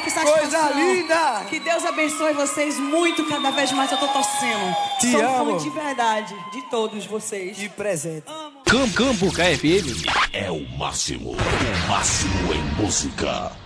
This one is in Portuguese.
que satisfação. Coisa linda! Que Deus abençoe vocês muito, cada vez mais eu tô torcendo. Te amo. Sou fã de verdade, de todos vocês. Que presente. Campo KFM é o máximo em música.